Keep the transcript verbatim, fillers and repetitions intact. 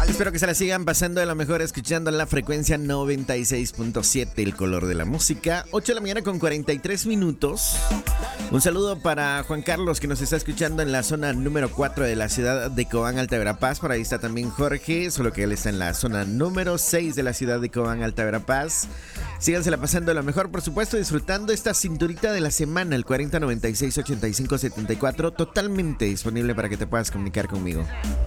Espero que se la sigan pasando de lo mejor escuchando en la frecuencia noventa y seis punto siete, el color de la música. ocho de la mañana con cuarenta y tres minutos. Un saludo para Juan Carlos, que nos está escuchando en la zona número cuatro de la ciudad de Cobán, Alta Verapaz. Por ahí está también Jorge, solo que él está en la zona número seis de la ciudad de Cobán, Alta Verapaz. Sígansela pasando de lo mejor, por supuesto, disfrutando esta cinturita de la semana, el cuarenta noventa y seis ochenta y cinco setenta y cuatro, totalmente disponible para que te puedas comunicar conmigo.